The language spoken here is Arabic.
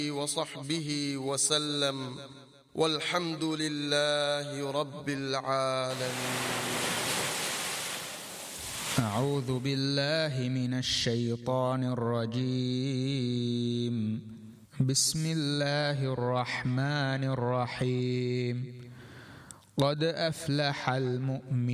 وصحبه وسلم، والحمد لله رب العالمين. أعوذ بالله من الشيطان الرجيم. بسم الله الرحمن الرحيم. قد أفلح المؤمنون.